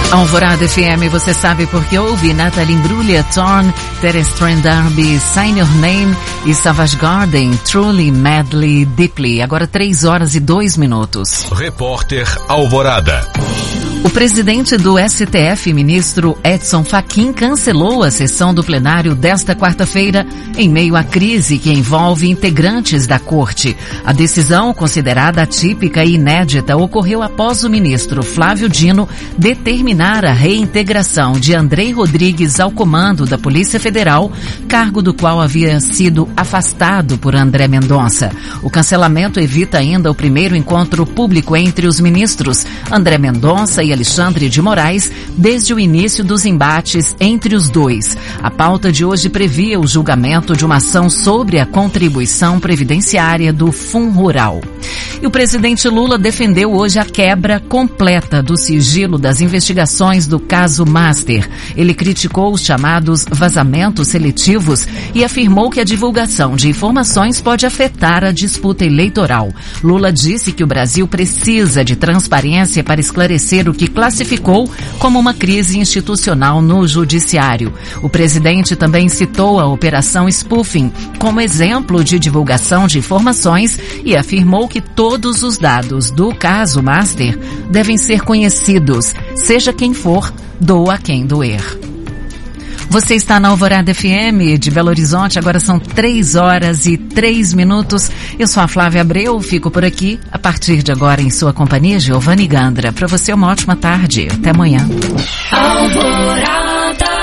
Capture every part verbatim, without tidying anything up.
Alvorada F M, você sabe porque ouve Nathalie Imbruglia, Torn, Terrestrian Darby, Sign Your Name e Savage Garden, Truly, Madly, Deeply. Agora três horas e dois minutos. Repórter Alvorada. O presidente do S T F, ministro Edson Fachin, cancelou a sessão do plenário desta quarta-feira em meio à crise que envolve integrantes da corte. A decisão, considerada atípica e inédita, ocorreu após o ministro Flávio Dino determinar a reintegração de Andrei Rodrigues ao comando da Polícia Federal, cargo do qual havia sido afastado por André Mendonça. O cancelamento evita ainda o primeiro encontro público entre os ministros André Mendonça e Alexandre de Moraes desde o início dos embates entre os dois. A pauta de hoje previa o julgamento de uma ação sobre a contribuição previdenciária do Fundo Rural. E o presidente Lula defendeu hoje a quebra completa do sigilo das investigações do caso Master. Ele criticou os chamados vazamentos seletivos e afirmou que a divulgação de informações pode afetar a disputa eleitoral. Lula disse que o Brasil precisa de transparência para esclarecer o que classificou como uma crise institucional no judiciário. O presidente também citou a Operação Spoofing como exemplo de divulgação de informações e afirmou que todos os dados do caso Master devem ser conhecidos, seja quem for, doa quem doer. Você está na Alvorada F M de Belo Horizonte, agora são três horas e três minutos. Eu sou a Flávia Abreu, fico por aqui, a partir de agora em sua companhia, Giovanni Gandra. Para você uma ótima tarde, até amanhã. Alvorada.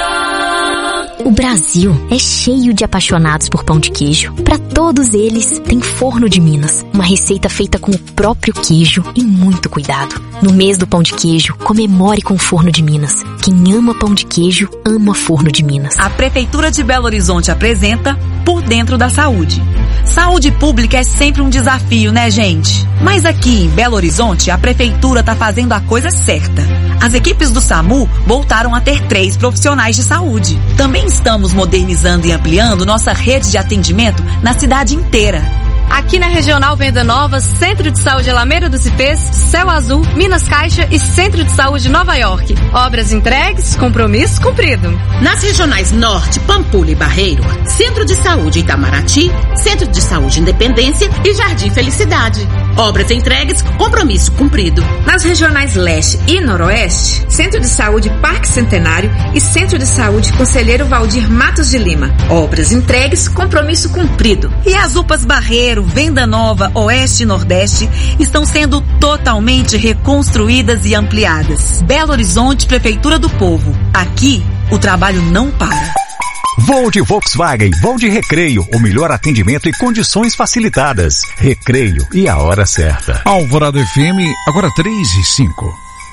O Brasil é cheio de apaixonados por pão de queijo. Para todos eles, tem Forno de Minas, uma receita feita com o próprio queijo e muito cuidado. No mês do pão de queijo, comemore com o Forno de Minas. Quem ama pão de queijo, ama Forno de Minas. A Prefeitura de Belo Horizonte apresenta Por Dentro da Saúde. Saúde pública é sempre um desafio, né, gente? Mas aqui em Belo Horizonte, a Prefeitura tá fazendo a coisa certa. As equipes do SAMU voltaram a ter três profissionais de saúde. Também estamos modernizando e ampliando nossa rede de atendimento na cidade inteira. Aqui na Regional Venda Nova, Centro de Saúde Alameda dos Ipês, Céu Azul, Minas Caixa e Centro de Saúde Nova York. Obras entregues, compromisso cumprido. Nas regionais Norte, Pampulha e Barreiro, Centro de Saúde Itamaraty, Centro de Saúde Independência e Jardim Felicidade. Obras entregues, compromisso cumprido. Nas regionais Leste e Noroeste, Centro de Saúde Parque Centenário e Centro de Saúde Conselheiro Valdir Matos de Lima. Obras entregues, compromisso cumprido. E as U P As Barreiro, Venda Nova, Oeste e Nordeste estão sendo totalmente reconstruídas e ampliadas. Belo Horizonte, Prefeitura do Povo. Aqui, o trabalho não para. Voo de Volkswagen, voo de Recreio, o melhor atendimento e condições facilitadas. Recreio e a hora certa. Alvorada F M, agora três e cinco.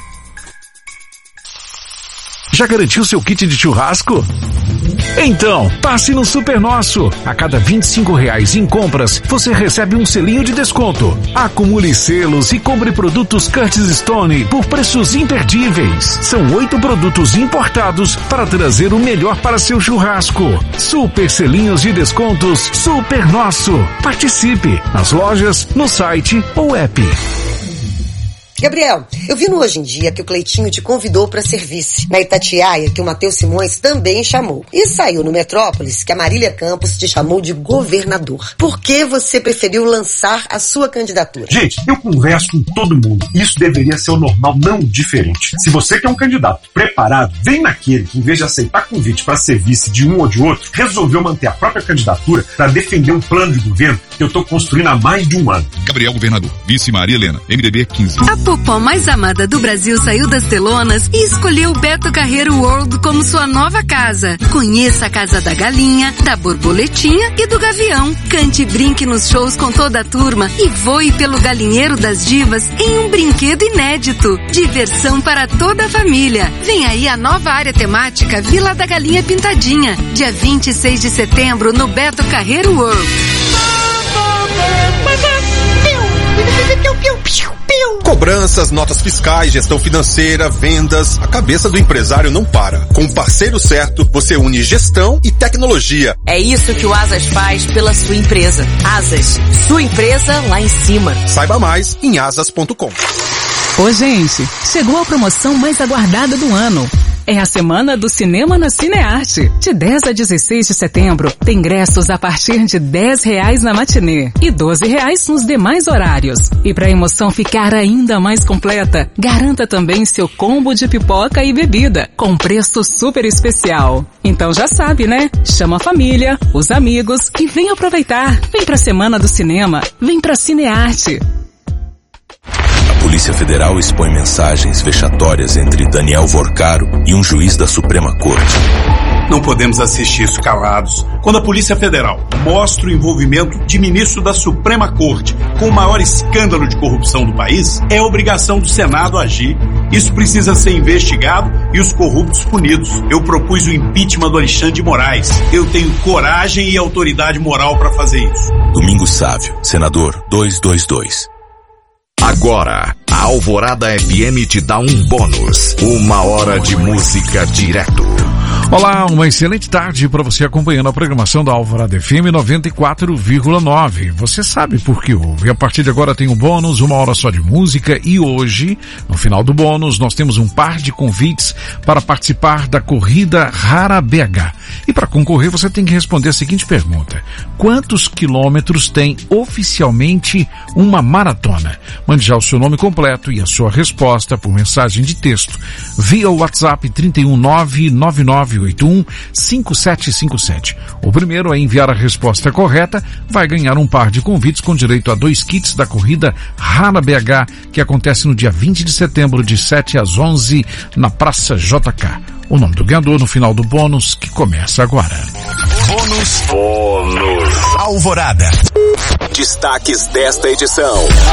Já garantiu seu kit de churrasco? Então, passe no Super Nosso. A cada vinte e cinco reais em compras, você recebe um selinho de desconto. Acumule selos e compre produtos Curtis Stone por preços imperdíveis. São oito produtos importados para trazer o melhor para seu churrasco. Super selinhos de descontos Super Nosso. Participe nas lojas, no site ou app. Gabriel, eu vi no Hoje em Dia que o Cleitinho te convidou para serviço. Na Itatiaia, que o Matheus Simões também chamou. E saiu no Metrópolis que a Marília Campos te chamou de governador. Por que você preferiu lançar a sua candidatura? Gente, eu converso com todo mundo. Isso deveria ser o normal, não diferente. Se você quer um candidato preparado, vem naquele que, em vez de aceitar convite para ser vice de um ou de outro, resolveu manter a própria candidatura para defender um plano de governo que eu estou construindo há mais de um ano. Gabriel Governador, vice Maria Helena, M D B quinze. A popó mais amada do Brasil saiu das telonas e escolheu o Beto Carreiro World como sua nova casa. Conheça a Casa da Galinha, da Borboletinha e do Gavião. Cante e brinque nos shows com toda a turma e voe pelo Galinheiro das Divas em um brinquedo inédito. Diversão para toda a família. Vem aí a nova área temática Vila da Galinha Pintadinha, dia vinte e seis de setembro no Beto Carreiro World. Cobranças, notas fiscais, gestão financeira, vendas. A cabeça do empresário não para. Com o parceiro certo, você une gestão e tecnologia. É isso que o Asas faz pela sua empresa. Asas, sua empresa lá em cima. Saiba mais em asas ponto com. Ô gente, chegou a promoção mais aguardada do ano. É a Semana do Cinema na Cinearte. De dez a dezesseis de setembro, tem ingressos a partir de dez reais na matinê e doze reais nos demais horários. E para a emoção ficar ainda mais completa, garanta também seu combo de pipoca e bebida, com preço super especial. Então já sabe, né? Chama a família, os amigos e vem aproveitar. Vem pra Semana do Cinema, vem pra Cinearte. A Polícia Federal expõe mensagens vexatórias entre Daniel Vorcaro e um juiz da Suprema Corte. Não podemos assistir isso calados. Quando a Polícia Federal mostra o envolvimento de ministro da Suprema Corte com o maior escândalo de corrupção do país, é obrigação do Senado agir. Isso precisa ser investigado e os corruptos punidos. Eu propus o impeachment do Alexandre de Moraes. Eu tenho coragem e autoridade moral para fazer isso. Domingos Sávio, senador duzentos e vinte e dois. Agora, a Alvorada F M te dá um bônus. Uma hora de música direto. Olá, uma excelente tarde para você acompanhando a programação da Alvorada F M noventa e quatro vírgula nove. Você sabe por que ouve. A partir de agora tem um bônus, uma hora só de música, e hoje, no final do bônus, nós temos um par de convites para participar da corrida Rara B H. E para concorrer você tem que responder a seguinte pergunta: quantos quilômetros tem oficialmente uma maratona? Mande já o seu nome completo e a sua resposta por mensagem de texto via o WhatsApp trinta e um nove nove nove oito um cinco sete cinco sete. O primeiro a enviar a resposta correta vai ganhar um par de convites com direito a dois kits da corrida Rara B H, que acontece no dia vinte de setembro de sete às onze na Praça J K. O nome do ganhador no final do bônus, que começa agora. Bônus. Bônus. Alvorada. Destaques desta edição.